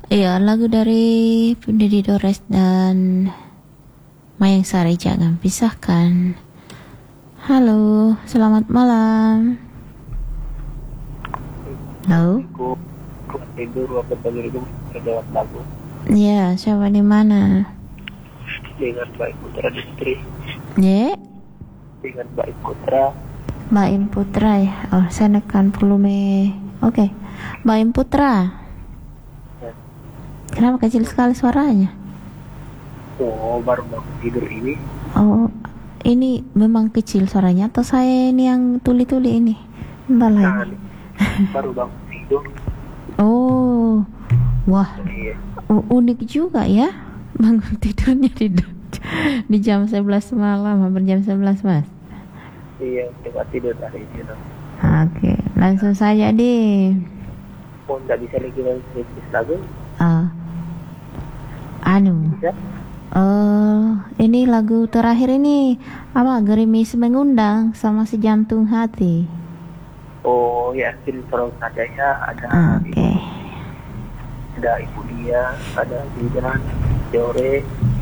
Iya, lagu dari Deddy Dores dan Mayang Sari, jangan pisahkan. Halo, selamat malam. Halo. Aku tidur waktu pagi itu terjawab lagu Iya, siapa di mana? dengan Baik Putra Distri, Ye, dengan Baik Putra. Baim Putra ya. Oh, saya nekan volume. Oke, Baim Putra. Ya. Kenapa kecil sekali suaranya? Oh, baru bangun tidur ini. Oh, ini memang kecil suaranya atau saya ini yang tuli-tuli ini? Entah lah Nah, ini. baru bangun tidur. Oh, wah, Iya. unik juga ya. Bangun tidurnya di jam 11 malam, hampir jam 11, Mas. Iya, coba tidur dari itu. Oke, langsung saja deh. Oh, nggak bisa lagi nangis lagu? Ah, Bisa? ini lagu terakhir ini apa? Gerimis Mengundang sama Si Jantung Hati. Oh, ya, film Sorong Sadaya ada. Oke. Ada Ibu Dia, ada Gibran, Jore,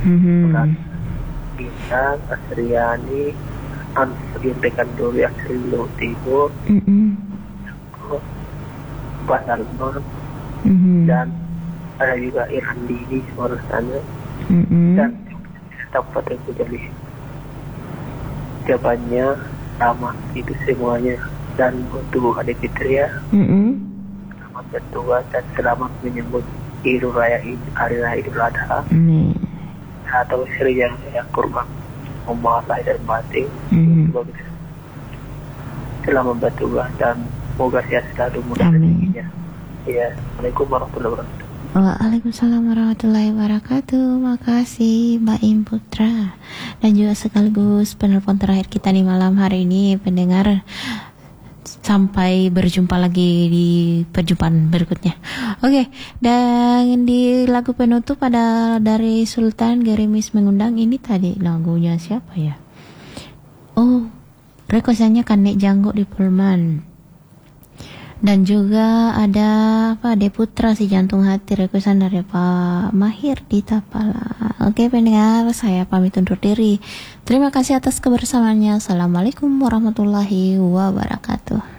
Bintang, Asriani, Ansrian Dori, Asri Lo Timur, Pak Salman, dan ada juga Irhan Dini suara sana, dan tempat yang jadi jawabannya sama itu semuanya. Dan untuk Adik Fitria, selamat bertugas dan selamat menyambut Hari Raya Idul Adha atau Sri yang saya kurban umat lahir dan batin. Selamat bertugas dan semoga sehat selalu, mudah rezekinya. Ya, Assalamualaikum warahmatullahi wabarakatuh. Waalaikumsalam warahmatullahi wabarakatuh. Makasih Mbak Im Putra. Dan juga sekaligus penelpon terakhir kita di malam hari ini, pendengar. Sampai berjumpa lagi di perjumpaan berikutnya. Oke, dan di lagu penutup ada dari Sultan Gerimis Mengundang. Ini tadi lagunya siapa ya? Oh, requestannya kan Nek Janggo di Pullman. Dan juga ada apa? De Putra Si Jantung Hati, requestan dari Pak Mahir di Tapala. Oke pendengar, saya pamit undur diri. Terima kasih atas kebersamaannya. Assalamualaikum warahmatullahi wabarakatuh.